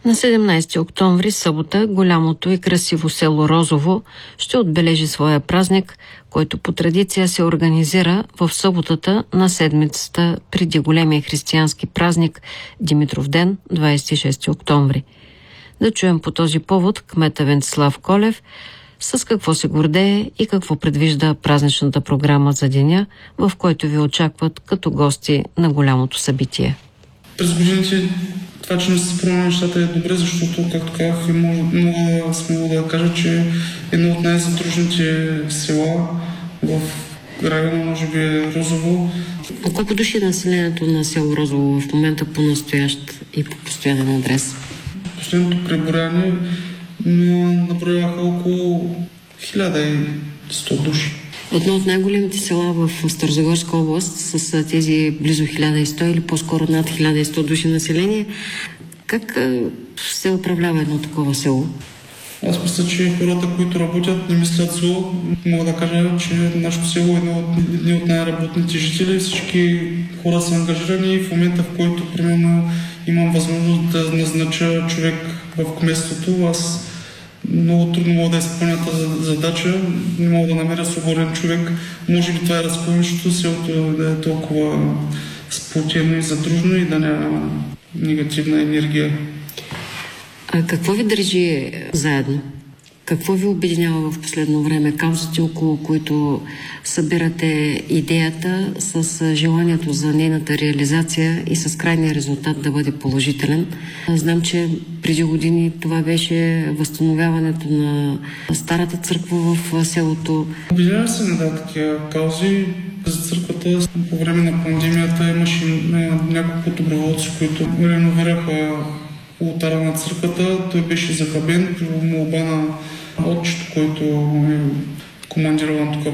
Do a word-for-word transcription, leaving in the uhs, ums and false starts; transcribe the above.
На седемнайсети октомври, събота, голямото и красиво село Розово ще отбележи своя празник, който по традиция се организира в съботата на седмицата преди големия християнски празник Димитровден, двайсет и шести октомври. Да чуем по този повод кмета Венцислав Колев с какво се гордее и какво предвижда празничната програма за деня, в който ви очакват като гости на голямото събитие. През годините това, че не се променя нещата е добре, защото, както казах, мога смело да кажа, че е едно от най-задружните села в района, може би е Розово. А колко души е населението на село Розово в момента по настоящ и по постоянен адрес? Последното преброяване наброяха около хиляда и сто души. Едно от най-големите села в Старозагорска област с тези близо хиляда и сто или по-скоро над хиляда и сто души население. Как се управлява едно такова село? Аз мисля, че хората, които работят, не мислят зло. Мога да кажа, че нашето село е едно от, едно от най-работните жители. Всички хора са ангажирани и в момента, в който примерно имам възможност да назнача човек в кметството, аз много трудно мога да изпълня тази задача, не мога да намеря свободен човек. Може би това е разковничето, селото да е толкова сплотено и задружно и да няма негативна енергия. А какво ви държи заедно? Какво ви обединява в последно време? Каузите, около които събирате идеята с желанието за нейната реализация и с крайния резултат да бъде положителен. Знам, че преди години това беше възстановяването на старата църква в селото. Обединяваме се на да, такива каузи. За църквата по време на пандемията имаше няколко доброволци, които реновираха ултара на църквата. Той беше захабен при молба на отчето, който е командирован тук